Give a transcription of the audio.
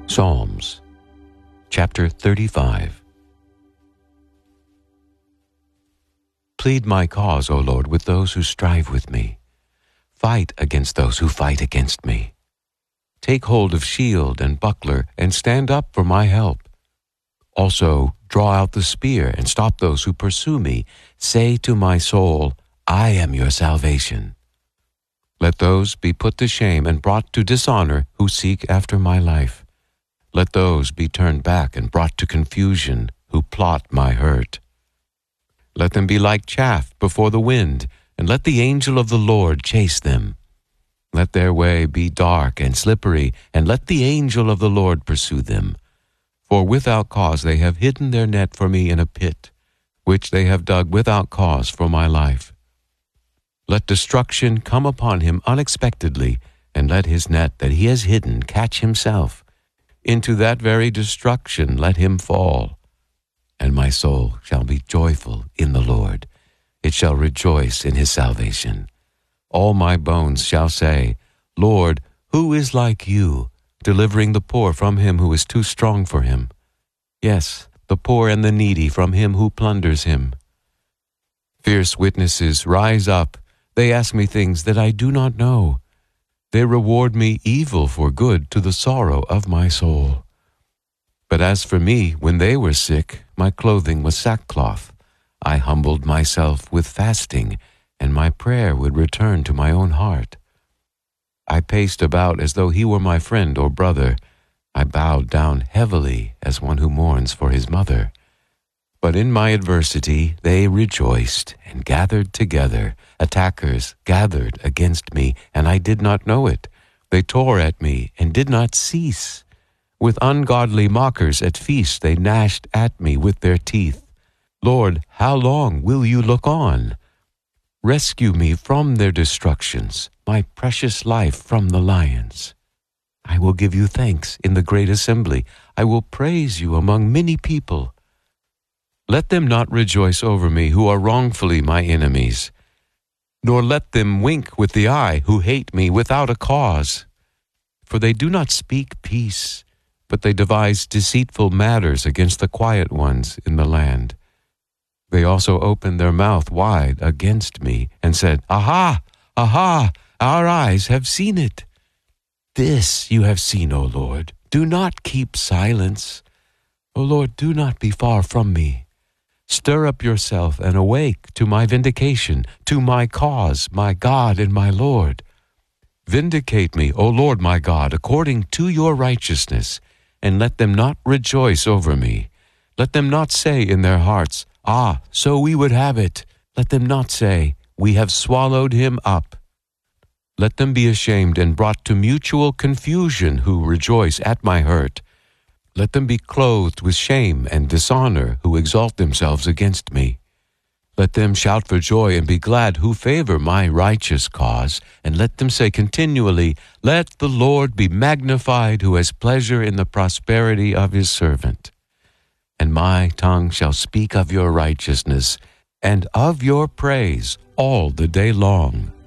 Psalms, chapter 35. Plead my cause, O Lord, with those who strive with me. Fight against those who fight against me. Take hold of shield and buckler, and stand up for my help. Also, draw out the spear, and stop those who pursue me. Say to my soul, I am your salvation. Let those be put to shame and brought to dishonor who seek after my life. Let those be turned back and brought to confusion who plot my hurt. Let them be like chaff before the wind, and let the angel of the Lord chase them. Let their way be dark and slippery, and let the angel of the Lord pursue them. For without cause they have hidden their net for me in a pit, which they have dug without cause for my life. Let destruction come upon him unexpectedly, and let his net that he has hidden catch himself. Into that very destruction let him fall. And my soul shall be joyful in the Lord. It shall rejoice in his salvation. All my bones shall say, Lord, who is like you, delivering the poor from him who is too strong for him? Yes, the poor and the needy from him who plunders him. Fierce witnesses rise up. They ask me things that I do not know. They reward me evil for good to the sorrow of my soul. But as for me, when they were sick, my clothing was sackcloth. I humbled myself with fasting, and my prayer would return to my own heart. I paced about as though he were my friend or brother. I bowed down heavily as one who mourns for his mother. But in my adversity they rejoiced and gathered together. Attackers gathered against me, and I did not know it. They tore at me and did not cease. With ungodly mockers at feast they gnashed at me with their teeth. Lord, how long will you look on? Rescue me from their destructions, my precious life from the lions. I will give you thanks in the great assembly. I will praise you among many people. Let them not rejoice over me who are wrongfully my enemies, nor let them wink with the eye who hate me without a cause. For they do not speak peace, but they devise deceitful matters against the quiet ones in the land. They also opened their mouth wide against me and said, Aha! Aha! Our eyes have seen it. This you have seen, O Lord. Do not keep silence. O Lord, do not be far from me. Stir up yourself and awake to my vindication, to my cause, my God and my Lord. Vindicate me, O Lord my God, according to your righteousness, and let them not rejoice over me. Let them not say in their hearts, Ah, so we would have it. Let them not say, We have swallowed him up. Let them be ashamed and brought to mutual confusion who rejoice at my hurt. Let them be clothed with shame and dishonor who exalt themselves against me. Let them shout for joy and be glad who favor my righteous cause, and let them say continually, Let the Lord be magnified who has pleasure in the prosperity of his servant. And my tongue shall speak of your righteousness and of your praise all the day long.